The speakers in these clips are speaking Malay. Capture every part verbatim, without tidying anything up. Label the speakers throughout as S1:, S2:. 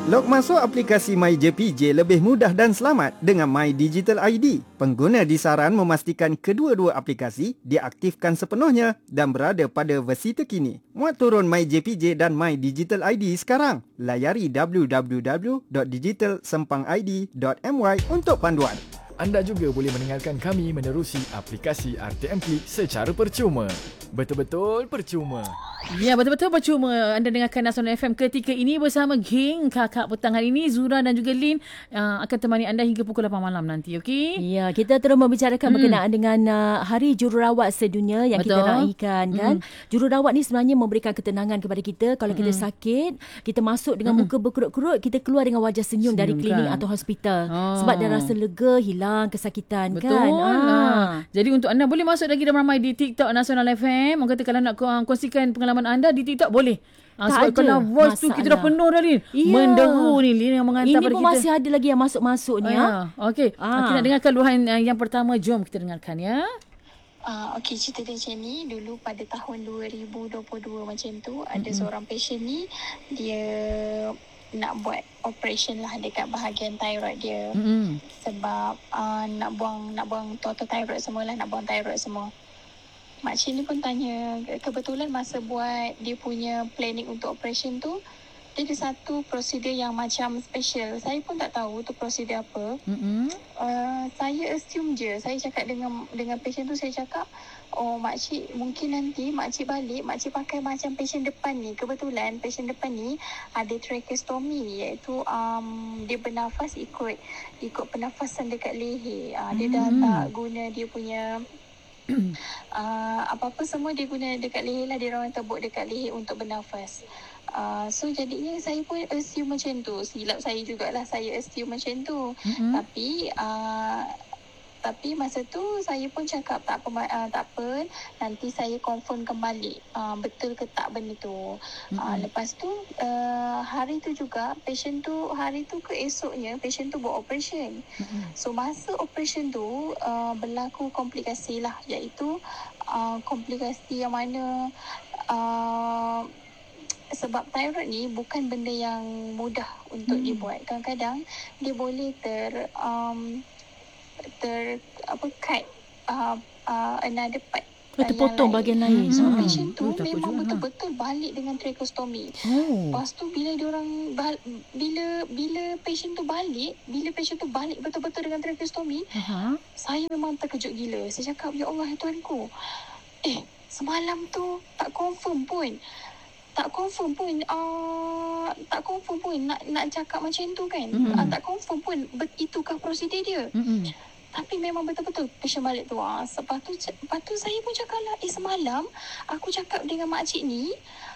S1: Log masuk aplikasi MyJPJ lebih mudah dan selamat dengan My Digital I D. Pengguna disaran memastikan kedua-dua aplikasi diaktifkan sepenuhnya dan berada pada versi terkini. Muat turun MyJPJ dan My Digital I D sekarang. Layari w w w dot digital sempang i d dot m y untuk panduan.
S2: Anda juga boleh mendengarkan kami menerusi aplikasi R T M Klik secara percuma. Betul-betul percuma.
S3: Ya, betul-betul percuma. Anda dengarkan Nasional F M ketika ini bersama geng kakak petang hari ini, Zura dan juga Lin uh, akan temani anda hingga pukul lapan malam nanti, okey?
S4: Ya, kita terus membicarakan hmm. berkenaan dengan uh, Hari Jururawat Sedunia yang Betul. kita raikan kan. Hmm. Jururawat ni sebenarnya memberikan ketenangan kepada kita. Kalau hmm. kita sakit, kita masuk dengan hmm. muka berkerut-kerut, kita keluar dengan wajah senyum, senyum dari klinik kan? atau hospital. Oh. Sebab dah rasa lega, hilang kesakitan. Betul. Kan.
S3: Ah. Jadi untuk anda boleh masuk lagi ramai di TikTok Nasional F M. Orang kata kalau nak kongsikan pengalaman anda di TikTok boleh. Ah, sebab kalau voice tu kita dah penuh dah Lin.
S4: Ya.
S3: Menderu ni Lin yang mengantar
S4: Ini
S3: pada kita.
S4: Ini pun masih ada lagi yang masuk-masuk ni.
S3: Ah, ya. Okey. Ah. Kita nak dengarkan luahan uh, yang pertama. Jom kita dengarkan ya.
S5: Uh, Okey, cerita dia macam ni. Dulu pada tahun dua ribu dua puluh dua macam tu, mm-hmm. ada seorang patient ni, dia nak buat operation lah dekat bahagian thyroid dia. Mm-hmm. Sebab uh, nak buang nak buang total thyroid semua lah, nak buang thyroid semua. Makcik ni pun tanya, kebetulan masa buat dia punya planning untuk operation tu, dia ada satu prosedur yang macam special. Saya pun tak tahu tu prosedur apa. Mm-hmm. Uh, saya assume je. Saya cakap dengan dengan patient tu, saya cakap, oh makcik, mungkin nanti makcik balik, makcik pakai macam patient depan ni. Kebetulan patient depan ni ada tracheostomy, iaitu um, dia bernafas ikut ikut pernafasan dekat leher. Uh, dia mm-hmm. dah tak guna dia punya uh, apa-apa semua dia guna dekat leher lah. Dia orang tebuk dekat leher untuk bernafas. Uh, so jadinya saya pun assume macam tu. Silap saya jugalah, saya assume macam tu. Mm-hmm. Tapi uh, tapi masa tu saya pun cakap tak apa, uh, tak apa, nanti saya confirm kembali uh, betul ke tak benda tu. Mm-hmm. Uh, lepas tu uh, hari tu juga patient tu, hari tu ke esoknya patient tu buat operation. Mm-hmm. So masa operation tu uh, berlaku komplikasi lah, iaitu uh, komplikasi yang mana uh, sebab thyroid ni bukan benda yang mudah untuk hmm. dibuat. Kadang-kadang dia boleh ter um, ter apa cut uh, uh, another part.
S4: Terpotong bahagian lain.
S5: So hmm. patient tu oh, memang betul-betul balik dengan tracheostomy. Oh. Lepas tu bila diorang bila bila patient tu balik, bila patient tu balik betul-betul dengan tracheostomy, uh-huh. saya memang terkejut gila. Saya cakap, ya Allah Tuhanku. Eh, semalam tu tak confirm pun. Tak confirm pun uh, tak confirm pun nak nak cakap macam tu kan. Mm-hmm. Uh, tak confirm pun bet, itukah prosedur dia. Mm-hmm. Tapi memang betul-betul patient balik tu. Uh, lepas tu lepas tu saya pun cakap lah, eh semalam aku cakap dengan makcik ni,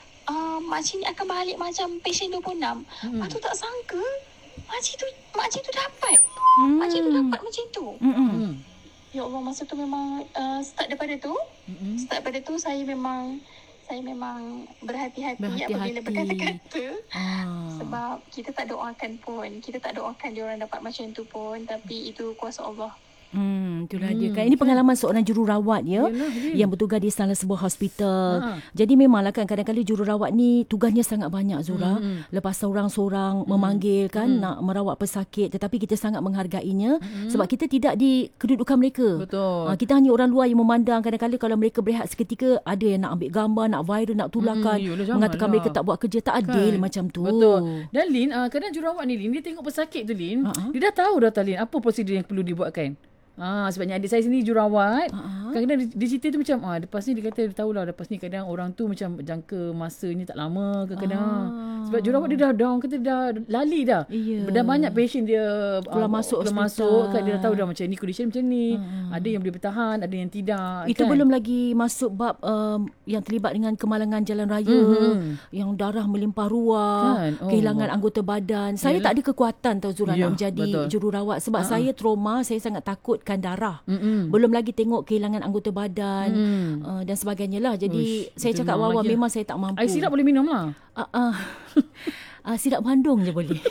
S5: uh, makcik ni akan balik macam patient dua puluh enam. Mm-hmm. Lepas tu tak sangka makcik tu makcik tu dapat. Mm-hmm. Makcik tu dapat macam tu. Mm-hmm. Ya Allah, masa tu memang uh, start daripada tu. Mm-hmm. Start daripada tu saya memang saya memang berhati-hati, berhati-hati. apabila berkata-kata. Ah. Sebab kita tak doakan pun. Kita tak doakan dia orang dapat macam tu pun. Tapi itu kuasa Allah.
S4: Hmm, itulah hmm. dia kan. Ini pengalaman seorang jururawat ya, Yalah, yang bertugas di salah sebuah hospital. Ha. Jadi memanglah kan kadang-kadang jururawat ni tugasnya sangat banyak Zura. Hmm. Lepas seorang-seorang hmm. memanggil kan hmm. nak merawat pesakit, tetapi kita sangat menghargainya hmm. sebab kita tidak di kedudukan mereka. Betul. Ha, kita hanya orang luar yang memandang. Kadang-kadang kalau mereka berehat seketika, ada yang nak ambil gambar, nak viral, nak tularkan, hmm, mengatakan lah. mereka tak buat kerja, tak adil kan? Macam tu.
S3: Betul. Dan Lin, uh, kadang jururawat ni Lin, dia tengok pesakit tu Lin, uh-huh. dia dah tahu dah Lin apa prosedur yang perlu dibuatkan. Ah, sebabnya adik saya sendiri jururawat. Uh-huh. Kadang-kadang dia, dia cerita tu macam ah lepas ni dia kata dia tahulah lepas ni kadang orang tu macam jangka masanya tak lama kadang-kadang. Ah. Sebab jururawat dia dah down kata dah lali dah. Yeah. Dah banyak patient dia
S4: keluar uh, masuk
S3: keluar masuk kan, dia dah tahu dah macam ni condition macam ni. Uh-huh. Ada yang boleh bertahan, ada yang tidak.
S4: Itu kan? Belum lagi masuk bab um, yang terlibat dengan kemalangan jalan raya, mm-hmm. yang darah melimpah ruah, kan? Oh, kehilangan oh. anggota badan. Yalah. Saya tak ada kekuatan tau Zura yeah, nak menjadi betul. jururawat sebab uh-huh. saya trauma, saya sangat takut darah. Mm-mm. Belum lagi tengok kehilangan anggota badan mm. uh, dan sebagainya lah. Jadi Uish, saya cakap awal memang saya tak mampu.
S3: Air sirap boleh minum lah.
S4: Uh, uh, uh, sirap Bandung je boleh.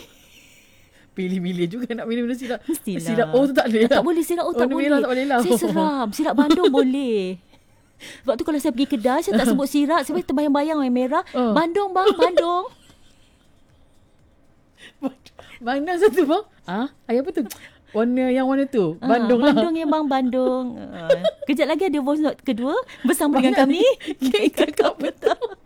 S3: Pilih-pilih juga nak minum sirap.
S4: Mestilah.
S3: Sirap O tu tak boleh.
S4: Tak boleh sirap O tak boleh.
S3: tak boleh lah.
S4: Saya seram. Sirap Bandung boleh. Sebab tu kalau saya pergi kedai, saya tak sebut sirap. Saya terbayang-bayang yang merah. Uh. Bandung bang, Bandung.
S3: Mana satu bang? Ah, ayat apa tu? Warna yang warna tu. Bandung
S4: ah,
S3: lah.
S4: Bandung yang bang Bandung. Uh, kejap lagi ada voice note kedua bersama dengan kami.
S3: Kakak petang.